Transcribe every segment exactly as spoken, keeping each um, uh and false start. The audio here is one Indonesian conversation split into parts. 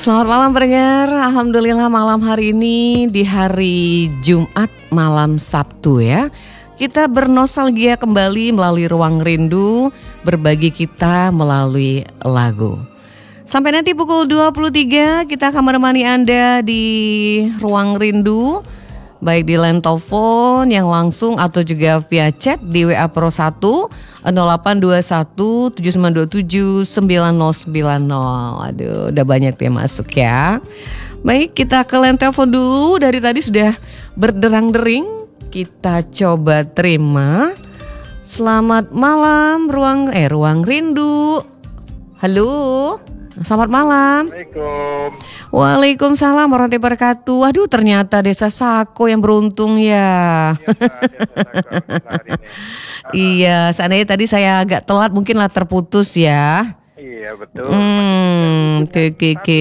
Selamat malam pendengar. Alhamdulillah malam hari ini di hari Jumat malam Sabtu ya. Kita bernostalgia kembali melalui Ruang Rindu, berbagi kita melalui lagu. Sampai nanti pukul dua puluh tiga kita akan menemani Anda di Ruang Rindu, baik di line telepon yang langsung atau juga via chat di W A Pro satu nol delapan dua satu tujuh sembilan dua tujuh sembilan nol sembilan nol. Aduh, udah banyak yang masuk ya. Baik, kita ke line telepon dulu. Dari tadi sudah berderang-dering. Kita coba terima. Selamat malam ruang eh Ruang Rindu. Halo. Selamat malam. Assalamualaikum. Waalaikumsalam warahmatullahi wabarakatuh. Aduh, ternyata Desa Sako yang beruntung ya. Iya, Pak, Desa Sako hari ini. Iya, seandainya tadi saya agak telat mungkin lah terputus ya. Iya, betul. Hmm, oke oke oke.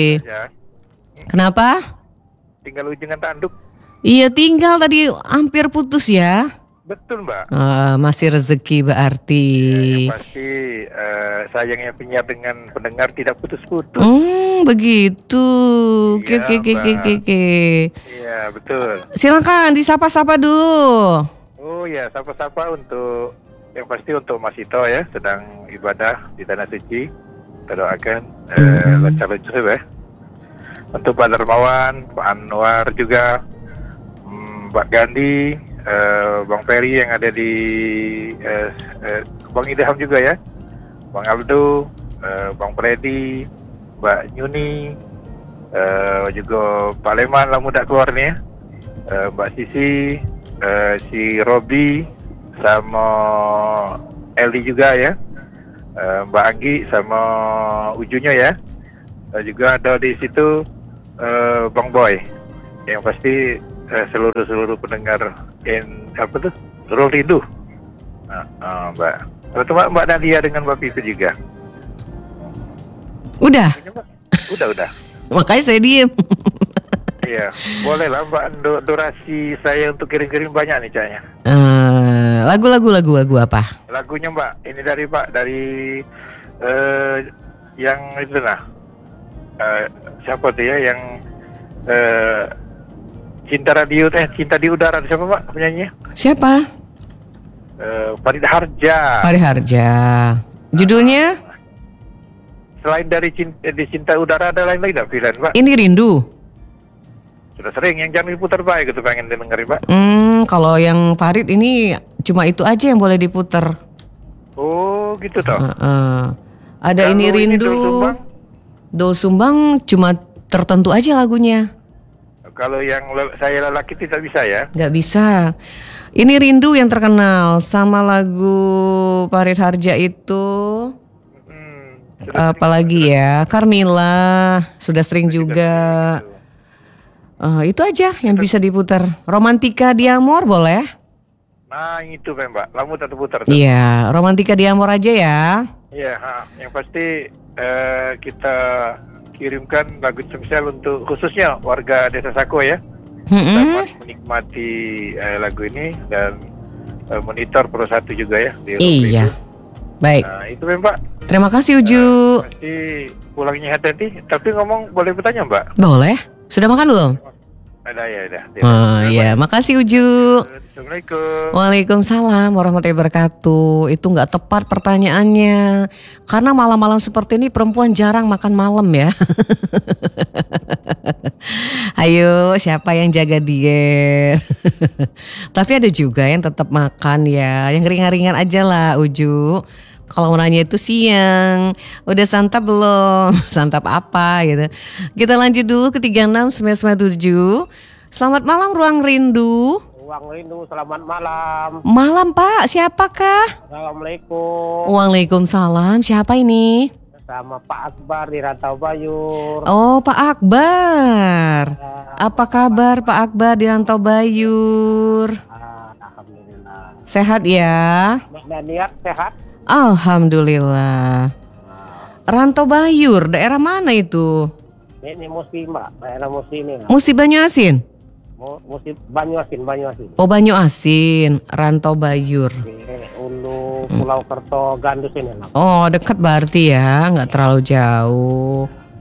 Kenapa? Tinggal ujungan tanduk. Iya, tinggal tadi hampir putus ya. Betul, Mbak. Uh, masih rezeki berarti. Ya, yang pasti uh, sayangnya penyiar dengan pendengar tidak putus-putus. Hmm, begitu. Oke Iya, oke oke Mbak. oke oke. Iya, betul. Silakan disapa-sapa dulu. Oh ya, sapa-sapa untuk yang pasti untuk Mas Ito ya, sedang ibadah di Tanah Suci. Kita doakan eh, lancar-lancar ya. Untuk Pak Darmawan, Pak Anwar juga, hmm, Mbak Gandhi, eh, Bang Ferry yang ada di eh, eh, Bang Idham juga ya, Bang Aldo, eh, Bang Freddy, Mbak Nyuni, eh, juga Pak Leman lah mudah keluar nih ya, eh, Mbak Sisi, eh, si Robi, sama Eli juga ya, eh, Mbak Anggi sama Ujunya ya, eh, juga ada di situ eh, Bang Boy, yang pasti eh, seluruh seluruh pendengar in apa tuh Ruang Rindu, nah, uh, Mbak, betul Mbak, Mbak Nadia dengan Mbak Pipi juga. Udah. Udah udah. Makanya saya diem. Iya, boleh lah Mbak, du- durasi saya untuk kirim-kirim banyak nih cahaya. Uh, lagu-lagu lagu lagu apa? Lagunya Mbak, ini dari Pak, dari uh, yang itu nah, uh, siapa tuh ya yang uh, Cinta Radio teh, Cinta di Udara, siapa Pak penyanyinya? Siapa? Uh, Farid Harja. Farid Harja. Judulnya? Selain dari Cinta, di Cinta Udara ada lain lagi nggak pilihan Pak? Ini Rindu. Sudah sering yang jangan diputar baik gitu pengen dengerin Pak. Hmm, kalau yang Farid ini cuma itu aja yang boleh diputar. Oh gitu toh. Uh, uh. Ada Kalau ini ini Rindu. Doel Sumbang? Doel Sumbang cuma tertentu aja lagunya. Kalau yang le- saya lelaki tidak bisa ya. Gak bisa. Ini Rindu yang terkenal sama lagu Farid Harja itu. Hmm, sudah Apalagi ya, Carmila sudah sering sering juga. gitu. Uh, itu aja yang bisa diputar. Romantika di Amor boleh? Nah itu kan Mbak, lamu tak terputar tuh. Iya, Romantika di Amor aja ya. Iya, ha. Yang pasti eh, kita kirimkan lagu spesial untuk khususnya warga Desa Sako ya. Mm-mm. Dapat menikmati eh, lagu ini dan eh, monitor Pro satu juga ya di Ruang Iya. Rindu. Baik. Nah itu kan Mbak. Terima kasih Uju. Pasti pulangnya hati-hati. Tapi ngomong boleh bertanya Mbak? Boleh? Sudah makan belum? Ada ya, ada. Oh iya, makasih Uju. Assalamualaikum. Waalaikumsalam warahmatullahi wabarakatuh. Itu nggak tepat pertanyaannya. Karena malam-malam seperti ini perempuan jarang makan malam ya. Ayo, siapa yang jaga diet? Tapi ada juga yang tetap makan ya. Yang ringan-ringan aja lah Uju. Kalau nanya itu siang, udah santap belum? Santap apa gitu. Kita lanjut dulu ke tiga enam sembilan sembilan tujuh. Selamat malam Ruang Rindu. Ruang Rindu, selamat malam. Malam Pak, siapakah? Assalamualaikum. Waalaikumsalam, siapa ini? Sama Pak Akbar di Rantau Bayur. Oh Pak Akbar. Apa kabar Pak Akbar di Rantau Bayur? Ah, Alhamdulillah. Sehat ya? Mbak Daniat sehat? Alhamdulillah. Rantau Bayur, daerah mana itu? Ini Musi Mbak, daerah Musi ini. Musi Banyuasin? Mu- Musi Banyuasin, Banyuasin. Oh Banyuasin, Rantau Bayur. Di Ulu, Pulau Kerto, Gandus ini lah. Oh dekat berarti ya, nggak terlalu jauh.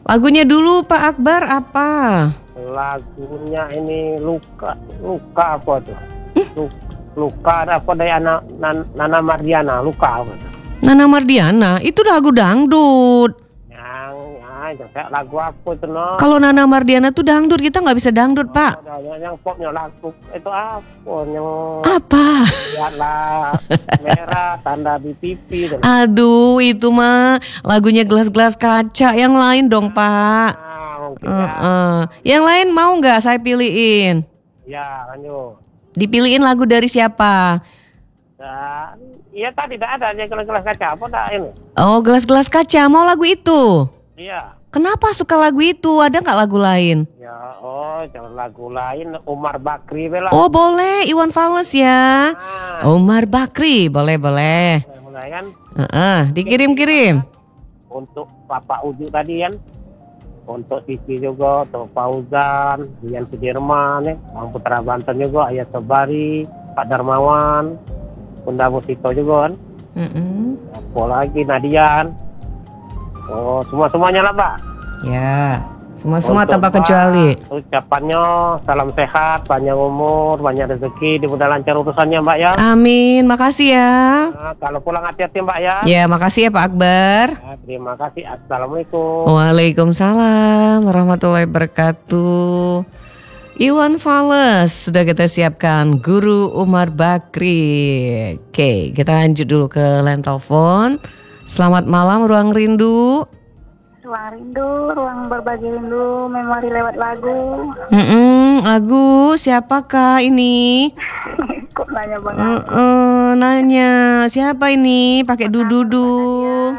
Lagunya dulu Pak Akbar apa? Lagunya ini luka, luka apa tuh? Luka, luka apa dari anak Nan- Nana Mardiana, luka apa tuh? Nana Mardiana, itu lagu dangdut. Yang, ya, kayak lagu apa itu no? Kalau Nana Mardiana tuh dangdut, kita nggak bisa dangdut Pak. Oh, yang, yang popnya lagu itu apa? Yang Apa? lihatlah merah tanda di pipi. Dan, Aduh, itu mah lagunya gelas-gelas kaca. Yang lain dong Pak. ah, mungkin Uh, ya. uh. Yang lain mau nggak saya pilihin? Ya, lanjut. Dipilihin lagu dari siapa? Dan, iya tadi tidak ada yang gelas-gelas kaca apa tak ini? Oh, gelas-gelas kaca. Mau lagu itu? Iya. Kenapa suka lagu itu? Ada nggak lagu lain? Ya, oh, jangan lagu lain Umar Bakri bela. Oh boleh, Iwan Fals ya. Ah, Omar Bakri, boleh boleh. mulai kan Heeh, dikirim-kirim. untuk Bapak Uju tadi kan. Untuk Sisi juga, untuk Fauzan, Dian Sudirman, ya. Bang Putra Banten juga, Ayat Sobari, Pak Darmawan, Bunda Musito juga kan. Mm-mm. Apa lagi Nadian. Oh, semua-semuanya lah Pak. Ya, semua-semua Untuk tanpa Pak, kecuali. ucapannya salam sehat, panjang umur, banyak rezeki, dimudah lancar urusannya Mbak ya. Amin, makasih ya. Nah, kalau pulang hati-hati Mbak ya. Ya, makasih ya Pak Akbar. Nah, terima kasih. Assalamualaikum. Waalaikumsalam warahmatullahi wabarakatuh. Iwan Fals sudah kita siapkan, Guru Umar Bakri. Oke, kita lanjut dulu ke line telepon. Selamat malam Ruang Rindu. Ruang rindu, ruang berbagi rindu, memori lewat lagu. Mm-mm, lagu siapakah ini? Kok nanya banget? Uh-uh, nanya siapa ini? Pakai dududu.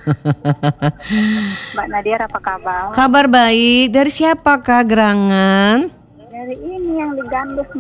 Mbak Nadia apa kabar? Kabar baik. Dari siapakah gerangan? Dari ini yang digandus